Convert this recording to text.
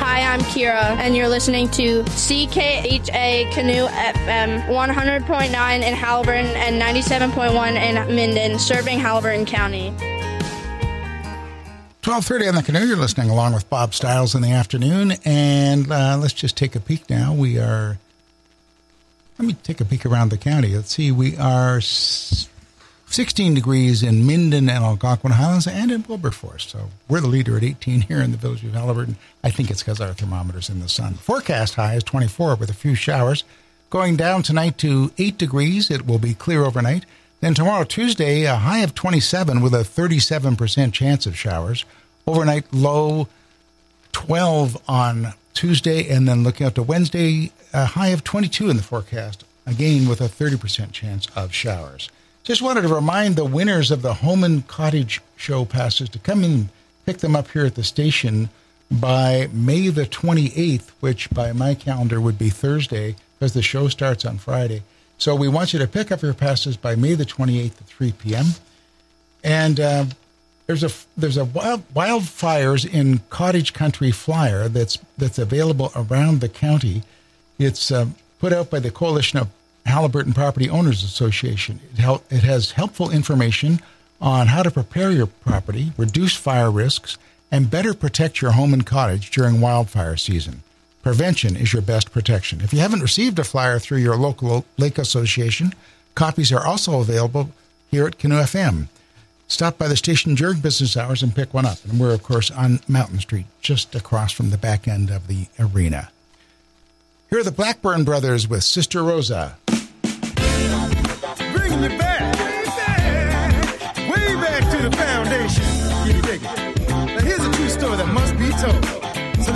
Hi, I'm Kira, and you're listening to CKHA Canoe FM 100.9 in Haliburton and 97.1 in Minden, serving Haliburton County. 12:30 on the Canoe. You're listening along with Bob Stiles in the afternoon, and let's just take a peek now. Let me take a peek around the county. Let's see, we are 16 degrees in Minden and Algonquin Highlands and in Wilberforce. So we're the leader at 18 here in the village of Haliburton. I think it's because our thermometer's in the sun. Forecast high is 24 with a few showers. Going down tonight to 8 degrees. It will be clear overnight. Then tomorrow, Tuesday, a high of 27 with a 37% chance of showers. Overnight low 12 on Tuesday, and then looking out to Wednesday, a high of 22 in the forecast, again with a 30% chance of showers. Just wanted to remind the winners of the Home and Cottage Show passes to come in and pick them up here at the station by May the 28th, which by my calendar would be Thursday, because the show starts on Friday. So we want you to pick up your passes by May the 28th at 3 p.m. And there's a wildfires in Cottage Country flyer that's available around the county. It's put out by the Coalition of Haliburton Property Owners Association. It has helpful information on how to prepare your property, reduce fire risks, and better protect your home and cottage during wildfire season. Prevention is your best protection. If you haven't received a flyer through your local lake association, copies are also available here at Canoe FM. Stop by the station during business hours and pick one up. And we're, of course, on Mountain Street, just across from the back end of the arena. Here are the Blackburn Brothers with Sister Rosa. Bringing you back, way back to the foundation. You dig it? Now here's a true story that must be told.